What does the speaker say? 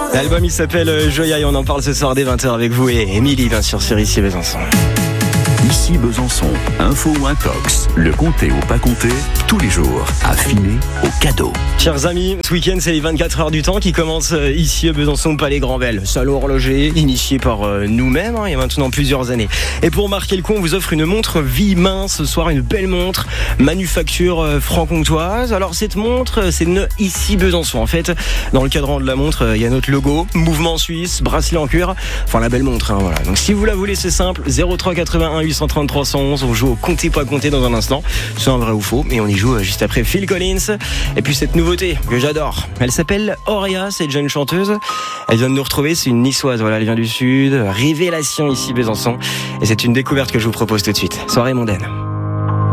L'album il s'appelle Joya et on en parle ce soir dès 20h avec vous et Émilie bien sûr sur Ici Besançon. Ici Besançon, info ou intox, le compter ou pas compter, tous les jours, affiné au cadeau. Chers amis, ce week-end c'est les 24 heures du temps qui commencent ici à Besançon, Palais Grand-Bel. Salon horloger, initié par nous-mêmes il y a maintenant plusieurs années. Et pour marquer le coup, on vous offre une montre Vimain ce soir, une belle montre, manufacture franc-comtoise. Alors cette montre, c'est une Ici Besançon. En fait, dans le cadran de la montre, il y a notre logo, mouvement suisse, bracelet en cuir, enfin la belle montre. Voilà. Donc si vous la voulez, c'est simple, 03 81 833 111, on joue au compter pas compter dans un instant. C'est un vrai ou faux, et on y joue juste après Phil Collins. Et puis cette nouveauté que j'adore, elle s'appelle Auréa, cette jeune chanteuse. Elle vient de nous retrouver, c'est une niçoise, voilà, elle vient du sud, révélation Ici Besançon. Et c'est une découverte que je vous propose tout de suite. Soirée mondaine.